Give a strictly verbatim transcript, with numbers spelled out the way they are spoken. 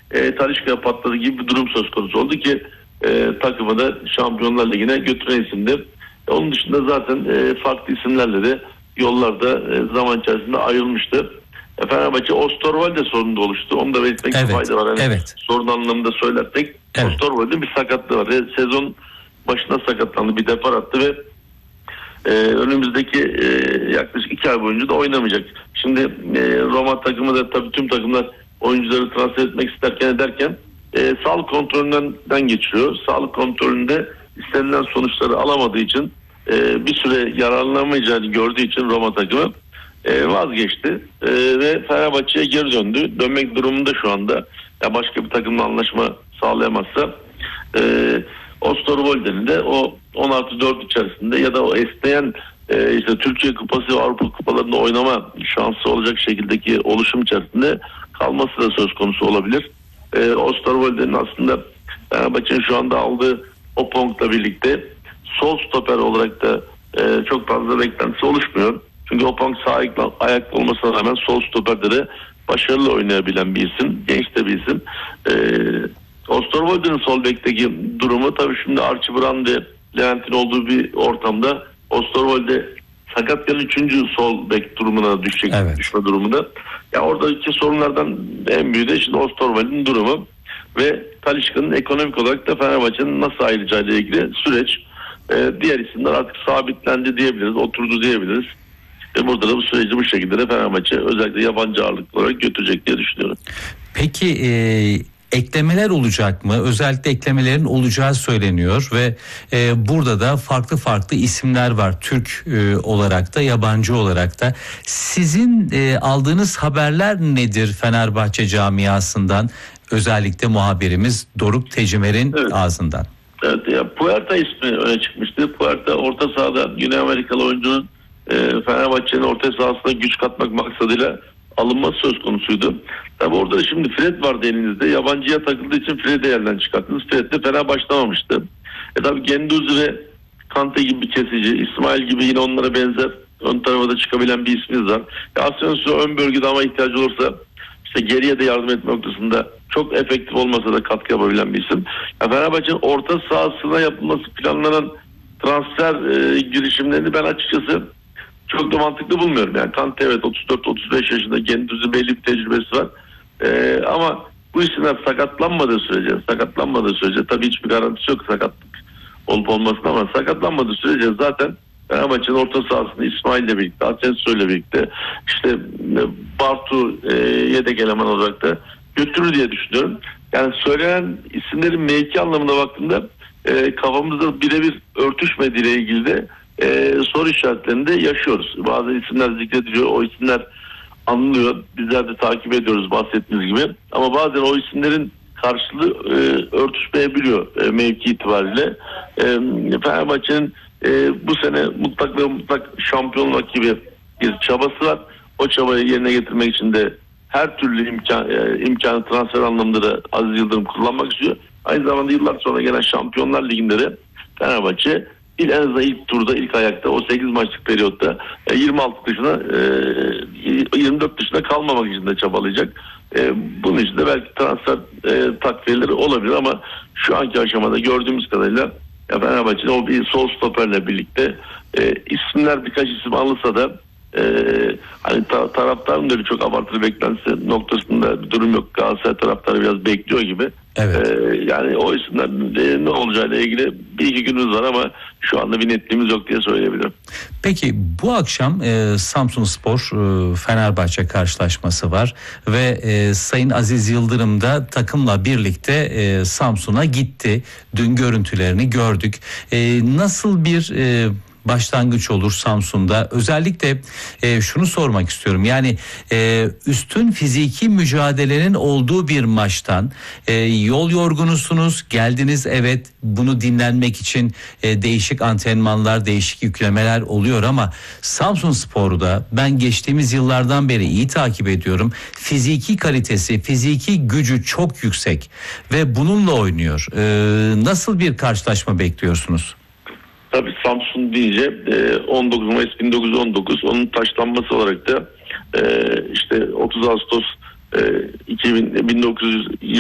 e, Talisca'ya patladı gibi bir durum söz konusu oldu ki e, takımı da Şampiyonlar Ligi'ne götüren isimdi. E, onun dışında zaten e, farklı isimlerle de yollarda e, zaman içerisinde ayrılmıştı. E, Fenerbahçe Osterwolde sorunu oluştu. Onu da belirtmek evet, fayda var. Yani evet. sorun anlamında söylersek evet. Osterwolde'nin bir sakatlığı var. E, sezon başına sakatlandı, bir depar attı ve e, önümüzdeki e, yaklaşık iki ay boyunca da oynamayacak. Şimdi e, Roma takımı da tabii tüm takımlar oyuncuları transfer etmek isterken ederken e, sağlık kontrolünden geçiyor. Sağlık kontrolünde istenilen sonuçları alamadığı için e, bir süre yararlanamayacağını gördüğü için Roma takımı e, vazgeçti e, ve Fenerbahçe'ye geri döndü. Dönmek durumunda şu anda. Ya başka bir takımla anlaşma sağlayamazsa e, Osterwolde'nin de o on artı dört içerisinde ya da o esneyen e, işte Türkiye Kupası ve Avrupa Kupalarında oynama şansı olacak şekildeki oluşum içerisinde kalması da söz konusu olabilir. E, Osterwolde'nin aslında Fenerbahçe'nin şu anda aldığı o punkla birlikte sol stoper olarak da e, çok fazla beklentisi oluşmuyor. Çünkü Opang sağ ayaklı, ayaklı olmasına rağmen sol stoperde de başarılı oynayabilen bir isim. Genç de bir isim. E, Osterwolde'nin sol bekteki durumu tabii şimdi Archie Brown ve Levent'in olduğu bir ortamda Osterwolde sakatken üçüncü sol bek durumuna düşecek, evet. düşme durumunda. Ya oradaki sorunlardan en büyüğü de şimdi Osterwolde'nin durumu ve Talisca'nın ekonomik olarak da Fenerbahçe'nin nasıl ayrılacağıyla ilgili süreç. Ee, diğer isimler artık sabitlendi diyebiliriz, oturdu diyebiliriz. Ve burada da bu süreci bu şekilde de Fenerbahçe özellikle yabancı ağırlıklı olarak götürecek diye düşünüyorum. Peki e, eklemeler olacak mı? Özellikle eklemelerin olacağı söyleniyor ve e, burada da farklı farklı isimler var. Türk e, olarak da yabancı olarak da. Sizin e, aldığınız haberler nedir Fenerbahçe camiasından? Özellikle muhabirimiz Doruk Tecimer'in evet. ağzından. Evet, ya Puerta ismi öne çıkmıştı. Puerta orta sahada Güney Amerikalı oyuncunun e, Fenerbahçe'nin orta sahasına güç katmak maksadıyla alınması söz konusuydu. Tabi orada da şimdi Fred vardı elinizde. Yabancıya takıldığı için Fred'i elden çıkarttınız. Fred de fena başlamamıştı. E tabi Genduzi ve Kante gibi bir kesici, İsmail gibi yine onlara benzer ön tarafa da çıkabilen bir isminiz var. E Asensio ön bölgede ama ihtiyacı olursa işte geriye de yardım etme noktasında çok efektif olmasa da katkı yapabilen bir isim. Ya Fenerbahçe'nin orta sahasına yapılması planlanan transfer e, girişimlerini ben açıkçası çok da mantıklı bulmuyorum. Yani Kante evet otuz dört otuz beş yaşında, Genduzi belli bir tecrübesi var. Ee, ama bu isimler sakatlanmadığı sürece, sakatlanmadığı sürece tabii hiçbir garantisi yok sakatlık olup olmasın ama sakatlanmadığı sürece zaten Fenerbahçe'nin orta sahasında İsmail ile birlikte, Asensio ile birlikte işte Bartu e, yedek eleman olarak da götürür diye düşünüyorum. Yani söylenen isimlerin mevki anlamına baktığımda e, kafamızda birebir örtüşmediğiyle ilgili de e, soru işaretlerinde yaşıyoruz. Bazı isimler zikrediliyor, o isimler anlıyor. Bizler de takip ediyoruz bahsettiğiniz gibi. Ama bazen o isimlerin karşılığı e, örtüşmeyebiliyor e, mevki itibariyle. E, Fenerbahçe'nin e, bu sene mutlak ve mutlak şampiyon olmak gibi bir çabası var. O çabayı yerine getirmek için de her türlü imkan, e, imkanı transfer anlamında da Aziz Yıldırım kullanmak istiyor. Aynı zamanda yıllar sonra gelen Şampiyonlar Ligi'nde de Fenerbahçe en azından ilk turda, ilk ayakta o sekiz maçlık periyotta yirmi altı dışına, yirmi dört dışında kalmamak için de çabalayacak. Bunun için de belki transfer takviyeleri olabilir ama şu anki aşamada gördüğümüz kadarıyla Fenerbahçe'de o bir sol stoperle birlikte isimler birkaç isim alınsa da hani ta- taraftarın da çok abartılı beklentisi noktasında bir durum yok. Galatasaray taraftarı biraz bekliyor gibi. Evet. Ee, yani o isimler ne olacağıyla ilgili bir iki günümüz var ama şu anda bir netliğimiz yok diye söyleyebilirim. Peki bu akşam e, Samsunspor e, Fenerbahçe karşılaşması var ve e, Sayın Aziz Yıldırım da takımla birlikte e, Samsun'a gitti. Dün görüntülerini gördük. E, nasıl bir e, başlangıç olur Samsun'da? Özellikle e, şunu sormak istiyorum. Yani e, üstün fiziki mücadelenin olduğu bir maçtan e, yol yorgunusunuz, geldiniz, evet, bunu dinlenmek için e, değişik antrenmanlar, değişik yüklemeler oluyor ama Samsunspor'da ben geçtiğimiz yıllardan beri iyi takip ediyorum. Fiziki kalitesi, fiziki gücü çok yüksek ve bununla oynuyor. E, nasıl bir karşılaşma bekliyorsunuz? Tabii Samsun deyince on dokuz Mayıs bin dokuz yüz on dokuz onun taşlanması olarak da işte otuz Ağustos bin dokuz yüz